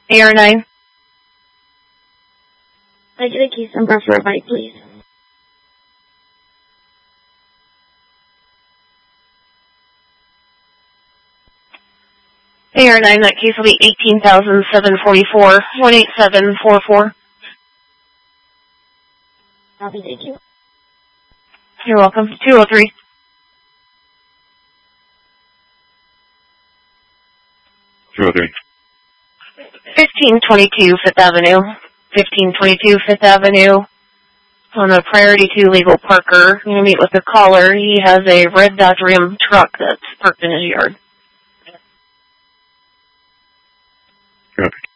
AR9. I get a case number for a bite, please. AR9, that case will be 18,744, 18744. Copy, thank you. You're welcome. 203. 203. 1522 Fifth Avenue. 1522 Fifth Avenue. On a priority 2 legal Parker. I'm going to meet with the caller. He has a red Dodge Ram truck that's parked in his yard. Copy.